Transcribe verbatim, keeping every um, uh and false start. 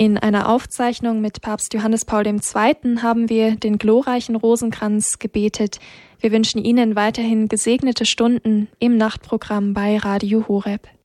In einer Aufzeichnung mit Papst Johannes Paul der Zweite. Haben wir den glorreichen Rosenkranz gebetet. Wir wünschen Ihnen weiterhin gesegnete Stunden im Nachtprogramm bei Radio Horeb.